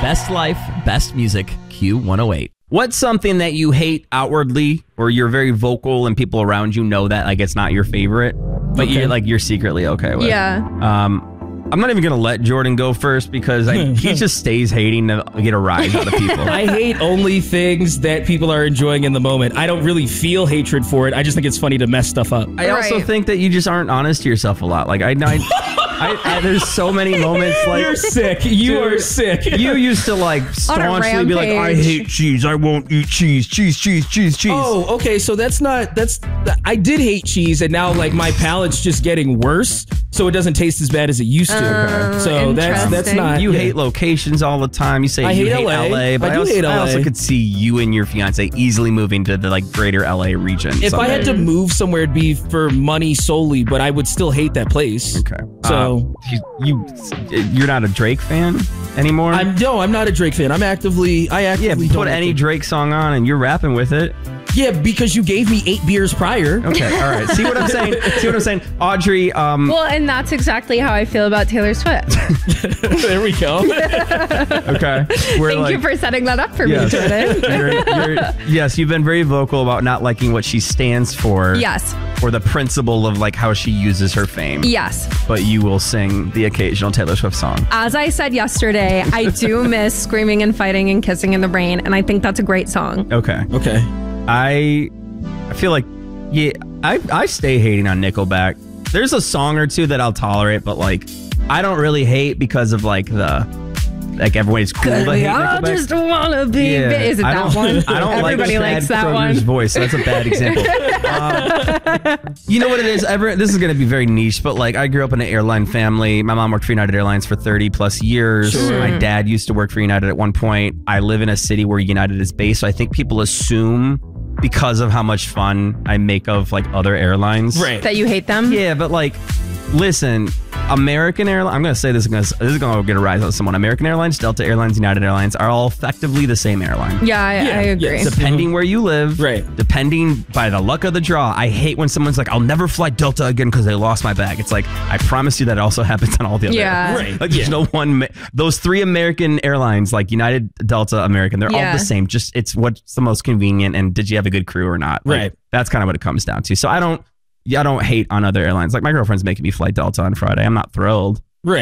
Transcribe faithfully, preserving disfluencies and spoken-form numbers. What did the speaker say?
Best life, best music, Q one oh eight. What's something that you hate outwardly, or you're very vocal and people around you know that like it's not your favorite, but Okay. you're like you're secretly okay with? Yeah. Um, I'm not even gonna let Jordan go first because I, he just stays hating to get a rise out of people. I hate only things that people are enjoying in the moment. I don't really feel hatred for it. I just think it's funny to mess stuff up. I also Right. think that you just aren't honest to yourself a lot. Like I, I, I, I there's so many moments like You're sick. You Dude, are sick. You used to like staunchly be like, I rampage. hate cheese. I won't eat cheese. Cheese, cheese, cheese, cheese. Oh, okay. So that's not, that's, I did hate cheese and now like my palate's just getting worse. So it doesn't taste as bad as it used to. Oh, so that's, that's interesting. not. You yeah. hate locations all the time. You say I you hate hate L A. L A, but I I, do also, hate I also L A. could see you and your fiance easily moving to the like greater L A region. If someday. I had to move somewhere, it'd be for money solely, but I would still hate that place. Okay. So Uh, you, you, you're not a Drake fan anymore? I'm no, I'm not a Drake fan. I'm actively, I yeah, actively put don't any like Drake song on and you're rapping with it. it. Yeah, because you gave me eight beers prior. Okay, all right. See what I'm saying? See what I'm saying? Audrey, um, Well, and that's exactly how I feel about Taylor Swift. There we go. okay. We're Thank like, you for setting that up for yes. me, Jordan. You're, you're, yes, you've been very vocal about not liking what she stands for. Yes. Or the principle of like how she uses her fame. Yes. But you will sing the occasional Taylor Swift song. As I said yesterday, I do miss Screaming and Fighting and Kissing in the Rain, and I think that's a great song. Okay. Okay. I I feel like yeah, I I stay hating on Nickelback. There's a song or two that I'll tolerate, but like I don't really hate because of like the like everybody's cool to hate I Nickelback. just wanna be. Yeah. bi- Is it I that don't- one? I don't Everybody like likes Chad that Kroger's one. voice. So that's a bad example. um, you know what it is? Ever this is going to be very niche, but like I grew up in an airline family. My mom worked for United Airlines for thirty plus years. Sure. My dad used to work for United at one point. I live in a city where United is based, so I think people assume because of how much fun I make of like other airlines. Right. That you hate them? Yeah, but like, listen, American Airlines, I'm going to say this, is gonna, this is going to get a rise out of someone. American Airlines, Delta Airlines, United Airlines are all effectively the same airline. Yeah, I, Yeah, I agree. yes. Depending where you live, Right. depending by the luck of the draw. I hate when someone's like, I'll never fly Delta again because they lost my bag. It's like, I promise you that also happens on all the other Yeah. airlines. Right. Like, there's Yeah. no one, ma- those three American airlines, like United, Delta, American, they're Yeah. all the same. Just, it's what's the most convenient and did you have a good crew or not? Like, Right. That's kind of what it comes down to. So I don't, yeah, I don't hate on other airlines. Like my girlfriend's making me fly Delta on Friday. I'm not thrilled.